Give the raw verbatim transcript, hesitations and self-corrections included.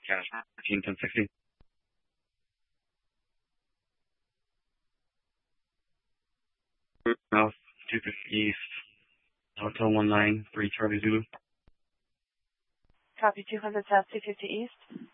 Cash fourteen ten sixty. South two fifty East. Hotel one nine three Charlie Zulu. Copy two hundred South two fifty East.